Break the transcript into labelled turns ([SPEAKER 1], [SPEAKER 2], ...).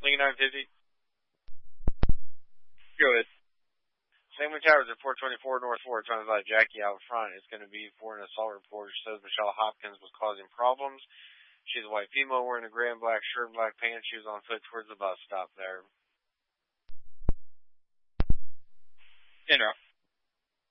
[SPEAKER 1] Lincoln 950.
[SPEAKER 2] Go ahead.
[SPEAKER 1] Family Towers at 424 North 4, trying to let Jackie out front. It's going to be for an assault report. She says Michelle Hopkins was causing problems. She's a white female wearing a gray and black shirt and black pants. She was on foot towards the bus stop there.
[SPEAKER 2] In route.